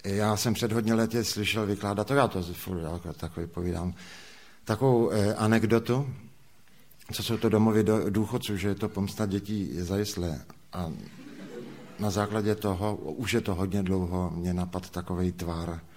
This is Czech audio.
Já jsem před hodně lety slyšel vykládat, to já to furt takový povídám, takovou anekdotu, co jsou to domovy důchodců, že je to pomsta dětí zajistlé. A na základě toho, už je to hodně dlouho, mě napadl takovej tvar,